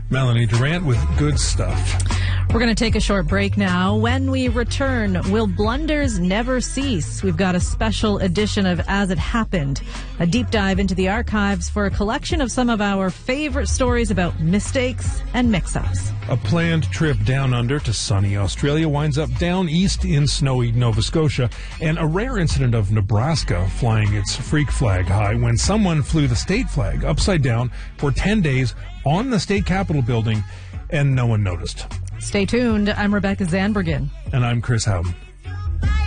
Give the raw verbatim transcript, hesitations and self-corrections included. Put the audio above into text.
Melanie Durant with good stuff. We're going to take a short break now. When we return, will blunders never cease? We've got a special edition of As It Happened, a deep dive into the archives for a collection of some of our favorite stories about mistakes and mix-ups. A planned trip down under to sunny Australia winds up down east in snowy Nova Scotia, and a rare incident of Nebraska flying its freak flag high when someone flew the state flag upside down for ten days on the state capitol building, and no one noticed. Stay tuned. I'm Rebecca Zandbergen. And I'm Chris Howden.